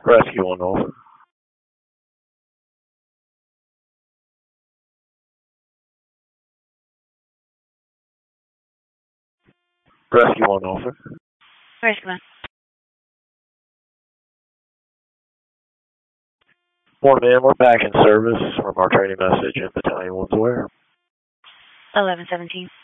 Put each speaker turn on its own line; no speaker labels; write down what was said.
Rescue 1 over. Rescue 1 over.
Rescue 1.
Morning, man. We're back in service from our training message in Battalion 1's where?
1117.